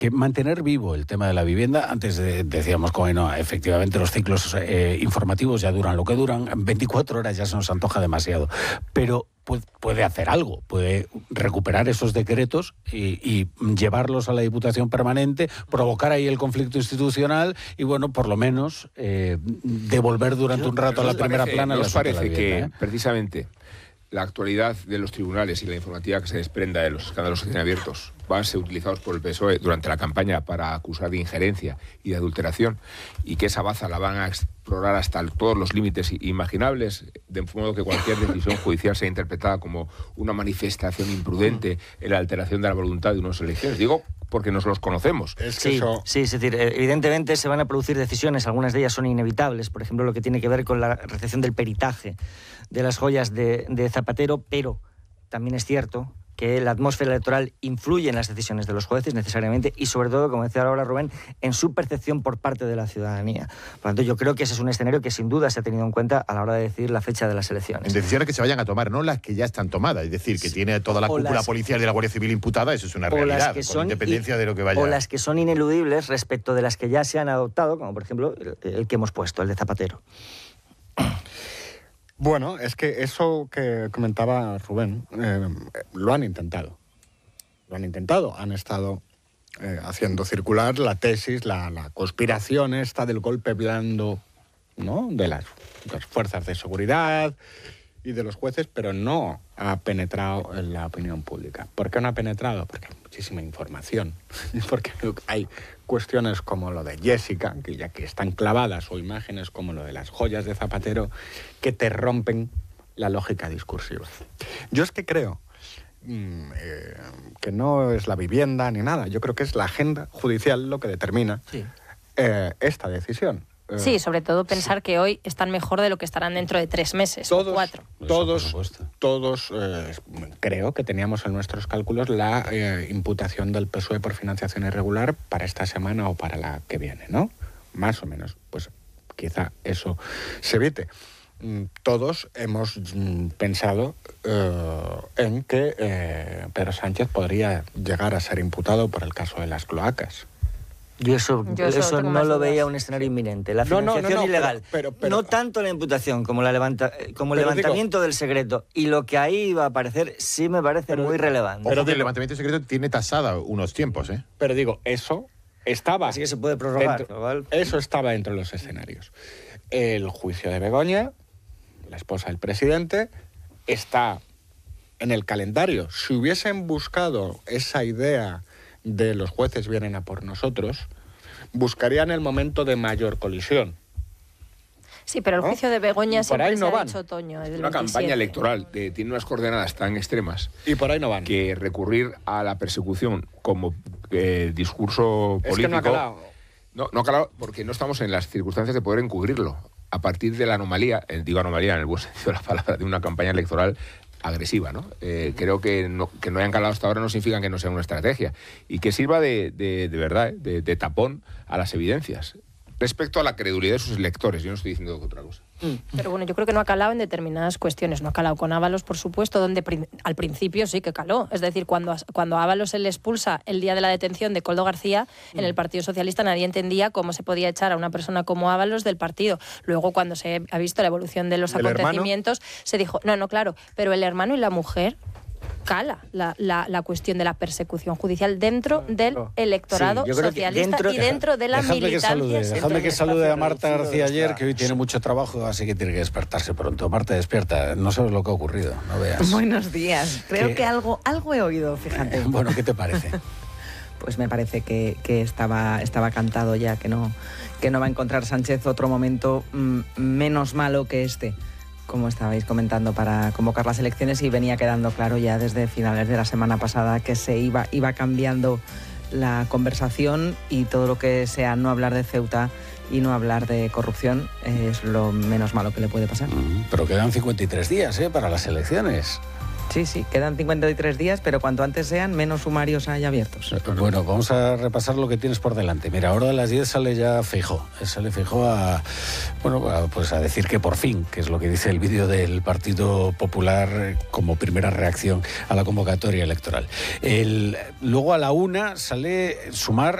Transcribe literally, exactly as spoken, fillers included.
que mantener vivo el tema de la vivienda. Antes de, decíamos que no, efectivamente los ciclos eh, informativos ya duran lo que duran, veinticuatro horas ya se nos antoja demasiado, pero puede, puede hacer algo, puede recuperar esos decretos y, y llevarlos a la Diputación Permanente, provocar ahí el conflicto institucional y bueno, por lo menos eh, devolver durante un rato a la primera parece, plana. ¿Nos parece vivienda, que ¿eh? precisamente la actualidad de los tribunales y la informativa que se desprenda de los escándalos que tienen abiertos van a ser utilizados por el P S O E durante la campaña para acusar de injerencia y de adulteración, y que esa baza la van a explorar hasta todos los límites imaginables, de modo que cualquier decisión judicial sea interpretada como una manifestación imprudente en la alteración de la voluntad de unas elecciones? Digo, porque nos los conocemos. Es que sí, eso... sí, es decir, evidentemente se van a producir decisiones, algunas de ellas son inevitables, por ejemplo, lo que tiene que ver con la recepción del peritaje de las joyas de, de Zapatero, pero también es cierto que la atmósfera electoral influye en las decisiones de los jueces necesariamente y sobre todo, como decía ahora Rubén, en su percepción por parte de la ciudadanía. Por lo tanto, yo creo que ese es un escenario que sin duda se ha tenido en cuenta a la hora de decidir la fecha de las elecciones. En decisiones que se vayan a tomar, no las que ya están tomadas, es decir, que sí, tiene toda la cúpula las, policial de la Guardia Civil imputada, eso es una realidad, con son, independencia y, de lo que vaya. O las que son ineludibles respecto de las que ya se han adoptado, como por ejemplo el, el que hemos puesto, el de Zapatero. Bueno, es que eso que comentaba Rubén, eh, lo han intentado. Lo han intentado, han estado eh, haciendo circular la tesis, la, la conspiración esta del golpe blando, ¿no?, de las, de las fuerzas de seguridad y de los jueces, pero no ha penetrado en la opinión pública. ¿Por qué no ha penetrado? Porque hay muchísima información, porque hay cuestiones como lo de Jessica, que ya que están clavadas, o imágenes como lo de las joyas de Zapatero, que te rompen la lógica discursiva. Yo es que creo Eh, que no es la vivienda ni nada, yo creo que es la agenda judicial lo que determina sí. eh, esta decisión. Eh, sí, sobre todo pensar sí. que hoy están mejor de lo que estarán dentro de tres meses todos, o cuatro. Todos, todos eh, creo que teníamos en nuestros cálculos la eh, imputación del P S O E por financiación irregular para esta semana o para la que viene, ¿no? Más o menos, pues quizá eso se evite. Todos hemos pensado eh, en que eh, Pedro Sánchez podría llegar a ser imputado por el caso de las cloacas. Yo eso, Yo eso, eso no lo dudas. veía un escenario inminente. La financiación no, no, no, ilegal. Pero, pero, pero, no tanto la imputación como, la levanta, como el levantamiento digo, del secreto. Y lo que ahí va a aparecer sí me parece pero, muy relevante. Pero el levantamiento del secreto tiene tasada unos tiempos, ¿eh? Pero digo, eso estaba... Así que se puede prorrogar. Dentro, ¿vale? Eso estaba dentro de los escenarios. El juicio de Begoña, la esposa del presidente, está en el calendario. Si hubiesen buscado esa idea de los jueces vienen a por nosotros, buscarían el momento de mayor colisión. Sí, pero el juicio ¿no? de Begoña siempre ahí no se van. ha hecho otoño. Es una campaña electoral, de, tiene unas coordenadas tan extremas y por ahí no van. Que recurrir a la persecución como eh, discurso político... Es que no ha calado. No, no ha calado porque no estamos en las circunstancias de poder encubrirlo. A partir de la anomalía, eh, digo anomalía en el buen sentido de la palabra, de una campaña electoral agresiva, ¿no? Eh, creo que no, que no hayan calado hasta ahora no significa que no sea una estrategia y que sirva de, de, de verdad, ¿eh? de, de tapón a las evidencias. Respecto a la credulidad de sus lectores, yo no estoy diciendo otra cosa. Pero bueno, yo creo que no ha calado en determinadas cuestiones. No ha calado con Ábalos, por supuesto, donde prin- al principio sí que caló. Es decir, cuando, cuando Ábalos se le expulsa el día de la detención de Koldo García, mm. en el Partido Socialista nadie entendía cómo se podía echar a una persona como Ábalos del partido. Luego, cuando se ha visto la evolución de los acontecimientos, hermano? se dijo, no, no, claro, pero el hermano y la mujer... cala la, la, la cuestión de la persecución judicial dentro del electorado sí, socialista dentro, y dentro de la dejadme militancia. Que salude, dejadme que salude a Marta García ayer, que hoy tiene mucho trabajo, así que tiene que despertarse pronto. Marta, despierta, no sabes lo que ha ocurrido, no veas. Buenos días, creo que, que algo, algo he oído, fíjate. Eh, bueno, ¿qué te parece? Pues me parece que, que estaba, estaba cantado ya, que no, que no va a encontrar Sánchez otro momento mmm, menos malo que este, como estabais comentando, para convocar las elecciones, y venía quedando claro ya desde finales de la semana pasada que se iba, iba cambiando la conversación y todo lo que sea no hablar de Ceuta y no hablar de corrupción es lo menos malo que le puede pasar. Mm, pero quedan cincuenta y tres días ¿eh? para las elecciones. Sí, sí, quedan cincuenta y tres días, pero cuanto antes sean, menos sumarios hay abiertos. Bueno, vamos a repasar lo que tienes por delante. Mira, ahora a las diez sale ya Feijóo. Sale Feijóo a, bueno, a, pues a decir que por fin, que es lo que dice el vídeo del Partido Popular como primera reacción a la convocatoria electoral. El, luego a la una sale Sumar